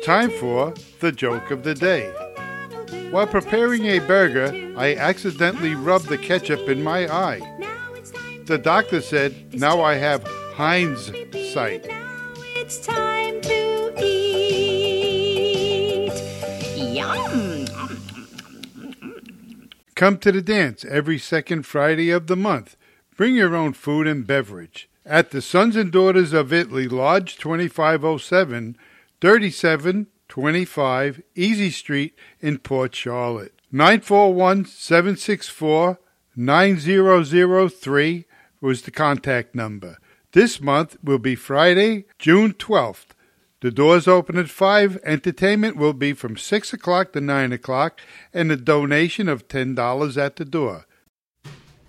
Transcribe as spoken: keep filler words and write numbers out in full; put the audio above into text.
Time for the joke of the day. While preparing a burger, I accidentally rubbed the ketchup in my eye. The doctor said, now I have Heinz sight. Now it's time to eat. Yum! Come to the dance every second Friday of the month. Bring your own food and beverage. At the Sons and Daughters of Italy, Lodge twenty-five oh seven, thirty-seven twenty-five Easy Street in Port Charlotte. nine four one, seven six four, nine zero zero three was the contact number. This month will be Friday, June twelfth. The doors open at five. Entertainment will be from six o'clock to nine o'clock, and a donation of ten dollars at the door.